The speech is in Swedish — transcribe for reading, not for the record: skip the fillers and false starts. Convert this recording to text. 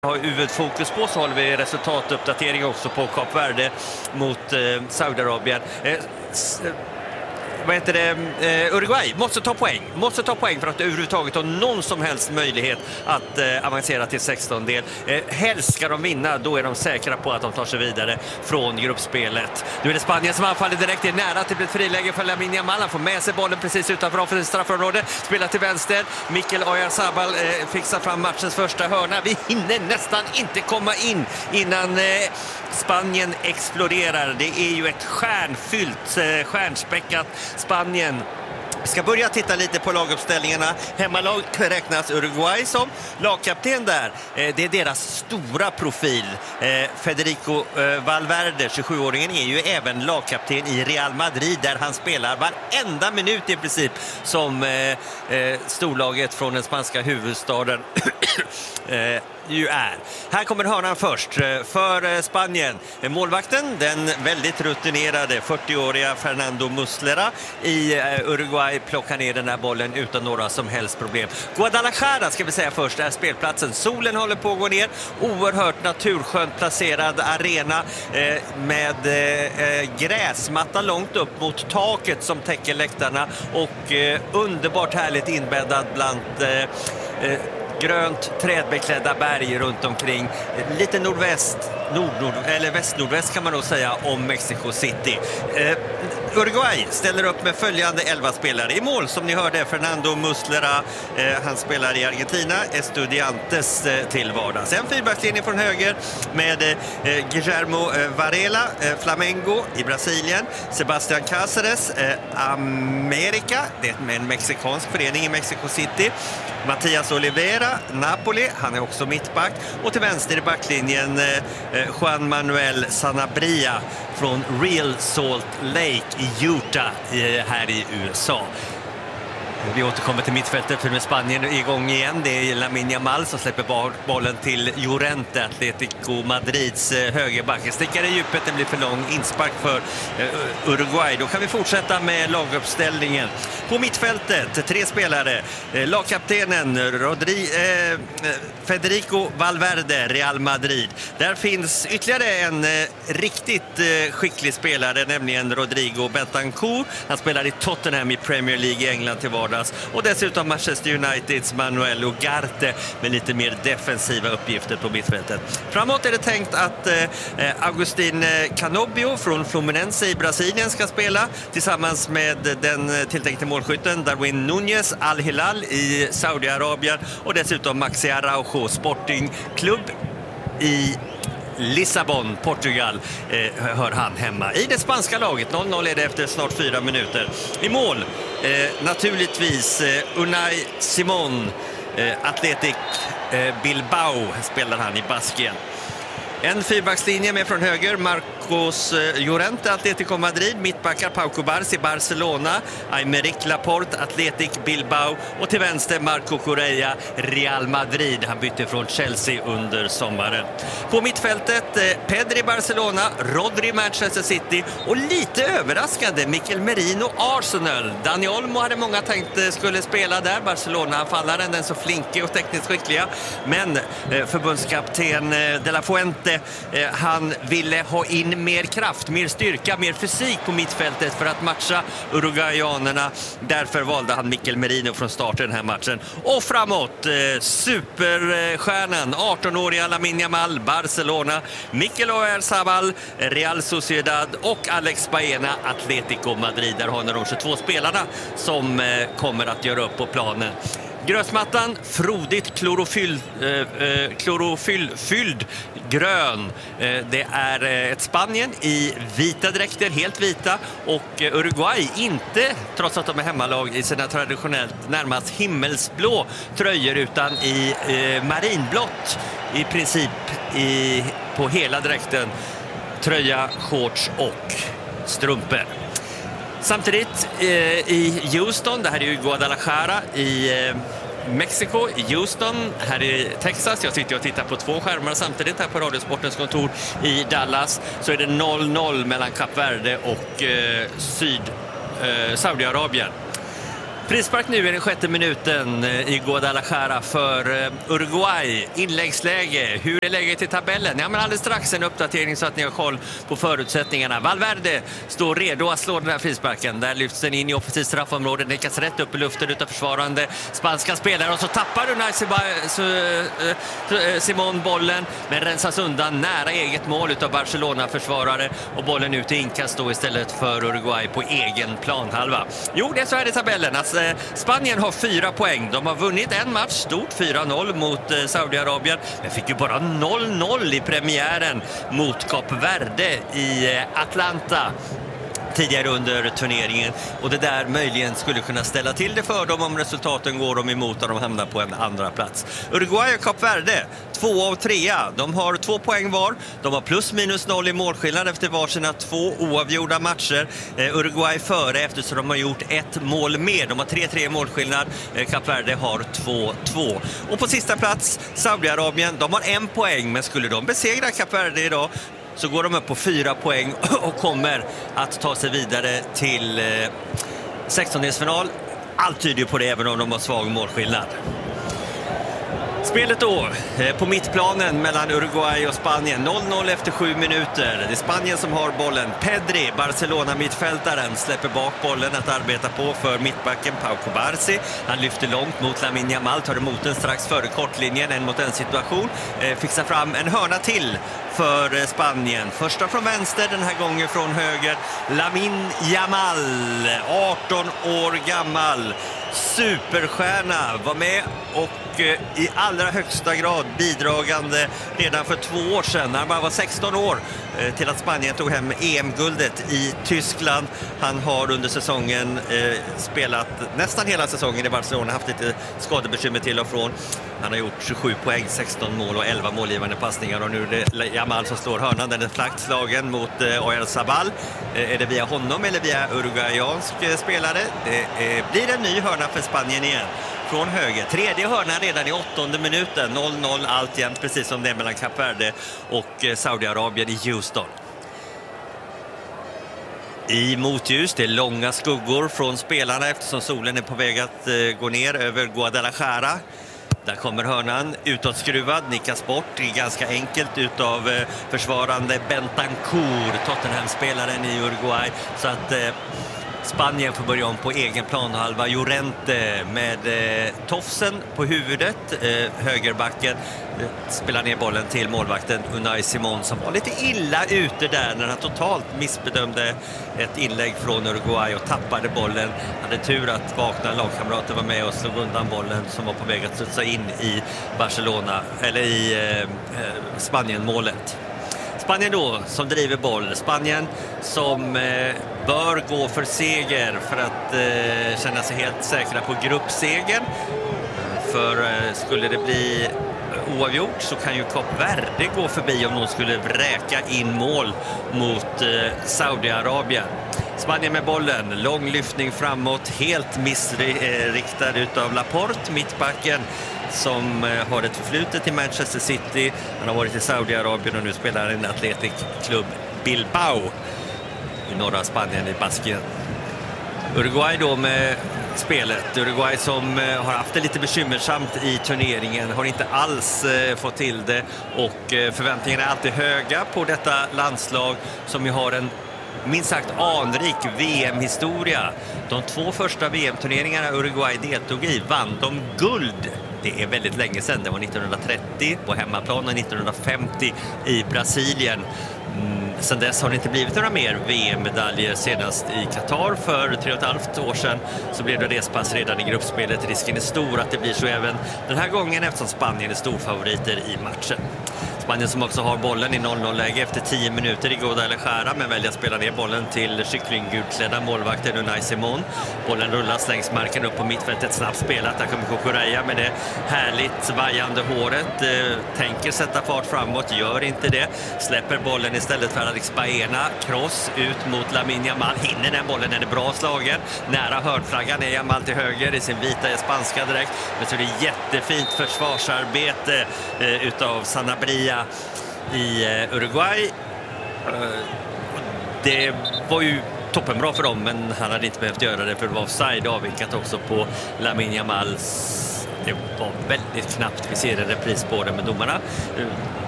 har huvudfokus på, så håller vi resultatuppdatering också på Kap Verde mot Saudiarabien. Uruguay måste ta poäng för att överhuvudtaget ha någon som helst möjlighet att avancera till 16-del. Helst ska de vinna, då är de säkra på att de tar sig vidare från gruppspelet. Nu är det Spanien som anfaller direkt, det är nära till ett friläge för Lamine Yamal. Han får med sig bollen precis utanför offensivt straffområde, spelar till vänster. Mikel Oyarzabal fixar fram matchens första hörna. Vi hinner nästan inte komma in innan Spanien exploderar. Det är ju ett stjärnspäckat Spanien. Vi ska börja titta lite på laguppställningarna. Hemmalag räknas Uruguay som lagkapten där. Det är deras stora profil. Federico Valverde, 27-åringen, är ju även lagkapten i Real Madrid, där han spelar varenda minut i princip som storlaget från den spanska huvudstaden ju är. Här kommer hörnan först för Spanien. Målvakten, den väldigt rutinerade 40-åriga Fernando Muslera i Uruguay, plockar ner den här bollen utan några som helst problem. Guadalajara ska vi säga först, är spelplatsen. Solen håller på att gå ner. Oerhört naturskönt placerad arena med gräsmatta långt upp mot taket som täcker läktarna och underbart härligt inbäddad bland grönt trädbeklädda berg runt omkring. Lite väst-nordväst kan man nog säga om Mexico City. Uruguay ställer upp med följande 11 spelare. I mål, som ni hörde, Fernando Muslera. Han spelar i Argentina, Estudiantes till vardags. En fyrbackslinje från höger med Guillermo Varela, Flamengo i Brasilien. Sebastián Cáceres, América, det är en mexikansk förening i Mexico City. Matías Olivera, Napoli, han är också mittback. Och till vänster i backlinjen Juan Manuel Sanabria från Real Salt Lake i Utah här i USA. Vi återkommer till mittfältet, för med Spanien igång igen. Det är Lamine Yamal som släpper bollen till Llorente, Atletico Madrids högerback. Stickar i djupet, den blir för lång. Inspark för Uruguay. Då kan vi fortsätta med laguppställningen. På mittfältet, 3 spelare. Lagkaptenen Federico Valverde, Real Madrid. Där finns ytterligare en riktigt skicklig spelare, nämligen Rodrigo Bentancur. Han spelar i Tottenham i Premier League i England till vardags. Och dessutom Manchester Uniteds Manuel Ugarte med lite mer defensiva uppgifter på mittfältet. Framåt är det tänkt att Agustin Canobio från Fluminense i Brasilien ska spela tillsammans med den tilltänkte målskytten Darwin Núñez, Al Hilal i Saudiarabien, och dessutom Maxi Araujo, Sportingklubb i Lissabon, Portugal, hör han hemma. I det spanska laget, 0-0 är det efter snart 4 minuter. I mål, naturligtvis Unai Simón, Athletic Bilbao spelar han i Baskien. En fyrbackslinje med från höger Marcos Llorente, Atletico Madrid. Mittbackar Pau Cubarsí, Barcelona. Aymeric Laporte, Athletic Bilbao. Och till vänster Marco Correa, Real Madrid. Han bytte från Chelsea under sommaren. På mittfältet Pedri, Barcelona. Rodri, Manchester City. Och lite överraskande Mikel Merino, Arsenal. Dani Olmo hade många tänkt skulle spela där. Barcelona-anfallaren, den så flinke och tekniskt skickliga. Men förbundskapten De La Fuente, han ville ha in mer kraft, mer styrka, mer fysik på mittfältet för att matcha uruguayanerna. Därför valde han Mikel Merino från start i den här matchen. Och framåt, superstjärnan, 18-åriga Lamine Yamal, Barcelona, Mikel Oyarzabal, Real Sociedad och Alex Baena, Atletico Madrid. Där har de 22 spelarna som kommer att göra upp på planen. Grösmattan, frodigt klorofyllfylld grön. Det är ett Spanien i vita dräkter, helt vita, och Uruguay inte, trots att de är hemmalag, i sina traditionellt närmast himmelsblå tröjor, utan i marinblått i princip på hela dräkten. Tröja, shorts och strumpor. Samtidigt i Houston, det här är ju Guadalajara i Mexiko, i Houston, här i Texas. Jag sitter och tittar på 2 skärmar samtidigt här på Radiosportens kontor i Dallas. Så är det 0-0 mellan Kap Verde och Saudiarabien. Frispark nu i den 6:e minuten i Guadalajara för Uruguay. Inläggsläge. Hur är läget i tabellen? Ja, men alldeles strax en uppdatering så att ni har koll på förutsättningarna. Valverde står redo att slå den här frisparken. Där lyfts den in i offensivt straffområde. Nickas rätt upp i luften utav försvarande spanska spelare. Och så tappar Unai Simón bollen, men rensas undan nära eget mål utav Barcelona-försvarare. Och bollen ut i inkast då istället för Uruguay på egen planhalva. Jo, det är så här i tabellen. Spanien har 4 poäng. De har vunnit en match, stort 4-0 mot Saudiarabien, men fick ju bara 0-0 i premiären mot Kap Verde i Atlanta tidigare under turneringen, och det där möjligen skulle kunna ställa till det för dem om resultaten går dem emot och de hamnar på en andra plats. Uruguay och Kap Verde 2 och 3. De har 2 poäng var. De har plus minus 0 i målskillnad efter varsina 2 oavgjorda matcher. Uruguay före eftersom de har gjort 1 mål mer. De har 3-3 i målskillnad. Kap Verde har 2-2. Och på sista plats Saudiarabien. De har 1 poäng, men skulle de besegra Kap Verde idag så går de upp på 4 poäng och kommer att ta sig vidare till 16-delsfinal. Allt tyder på det, även om de har svag målskillnad. Spelet då på mittplanen mellan Uruguay och Spanien. 0-0 efter 7 minuter. Det är Spanien som har bollen. Pedri, Barcelona-mittfältaren, släpper bak bollen att arbeta på för mittbacken Pau Cubarsí. Han lyfter långt mot Lamine Yamal, tar emot den strax före kortlinjen, en mot en situation. Fixar fram en hörna till för Spanien. Första från vänster, den här gången från höger. Lamine Yamal, 18 år gammal. Superstjärna, var med och i allra högsta grad bidragande redan för 2 år sedan när han bara var 16 år till att Spanien tog hem EM-guldet i Tyskland. Han har under säsongen spelat nästan hela säsongen i Barcelona, haft lite skadebekymmer till och från. Han har gjort 27 poäng, 16 mål och 11 målgivande passningar, och nu är det Yamal som slår hörnan. Den är flaktslagen mot Oyarzabal. Är det via honom eller via uruguayansk spelare? Det blir en ny hörna för Spanien igen från höger. Tredje hörnan redan i 8:e minuten. 0-0 alltjämt, precis som det är mellan Kap Verde och Saudiarabien i Houston. I motljus, det är långa skuggor från spelarna eftersom solen är på väg att gå ner över Guadalajara. Där kommer hörnan utåtskruvad, nickas bort. Det är ganska enkelt utav försvarande Bentancur, Tottenham-spelaren i Uruguay. Så att Spanien får börja om på egen planhalva. Llorente med tofsen på huvudet, högerbacken, spelar ner bollen till målvakten Unai Simón, som var lite illa ute där när han totalt missbedömde ett inlägg från Uruguay och tappade bollen. Hade tur att vakna lagkamrater var med och slog undan bollen som var på väg att studsa in i Barcelona, eller i Spanien-målet. Spanien då som driver boll. Spanien som bör gå för seger för att känna sig helt säkra på gruppsegern. För skulle det bli oavgjort så kan ju Kap Verde gå förbi om någon skulle vräka in mål mot Saudiarabien. Spanien med bollen, lång lyftning framåt, helt missriktad utav Laporte, mittbacken, som har ett förflutet i Manchester City. Han har varit i Saudiarabien och nu spelar en Athletic-klubb Bilbao i norra Spanien i Baskien. Uruguay då med spelet. Uruguay som har haft det lite bekymmersamt i turneringen, har inte alls fått till det, och förväntningarna är alltid höga på detta landslag som ju har en minst sagt anrik VM-historia. De 2 första VM-turneringarna Uruguay deltog i vann de guld. Det är väldigt länge sedan. Det var 1930 på hemmaplan och 1950 i Brasilien. Sen dess har det inte blivit några mer VM-medaljer. Senast i Qatar för 3,5 år sedan så blev det respass redan i gruppspelet. Risken är stor att det blir så även den här gången eftersom Spanien är storfavoriter i matchen. Spanien som också har bollen i 0-0-läge efter 10 minuter i Guadalajara, men väljer att spela ner bollen till kycklinggulklädda målvakten Unai Simón. Bollen rullas längs marken upp på mittfältet, snabbt spelat. Där kommer Cucurella med det härligt vajande håret. Tänker sätta fart framåt, gör inte det. Släpper bollen istället för Alex Baena. Cross ut mot Lamine Yamal. Hinner den bollen, är bra slagen. Nära hörnflaggan är Yamal till höger i sin vita spanska dräkt. Men så är det jättefint försvarsarbete utav Sanabria i Uruguay. Det var ju toppenbra för dem, men han hade inte behövt göra det för det var offside avvikat också på Lamine Yamals. Det var väldigt knappt, vi ser en repris på det, men domarna